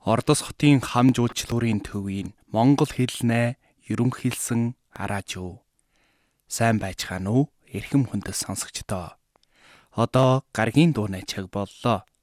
Ордос хотын хам жуулчлуурын төвийн монгол хэлнээ ерөнхийлсөн араажуу. Сайн байцгаана уу? Эрхэм хүндэт сонсогчдоо. Одоо гаргийн дууны цаг боллоо.